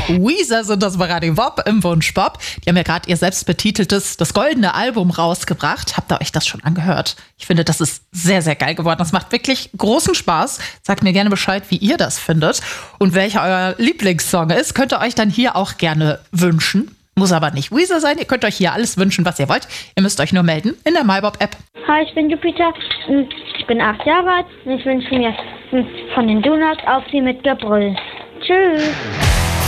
Weezer sind das bei Radio Bob im Wunschbob. Die haben ja gerade ihr selbstbetiteltes, das goldene Album rausgebracht. Habt ihr euch das schon angehört? Ich finde, das ist sehr, sehr geil geworden. Das macht wirklich großen Spaß. Sagt mir gerne Bescheid, wie ihr das findet. Und welcher euer Lieblingssong ist, könnt ihr euch dann hier auch gerne wünschen. Muss aber nicht Weezer sein. Ihr könnt euch hier alles wünschen, was ihr wollt. Ihr müsst euch nur melden in der MyBob-App. Hi, ich bin Jupiter. Ich bin 8 Jahre alt und ich wünsche mir von den Donuts auf sie mit Gebrüll. Tschüss.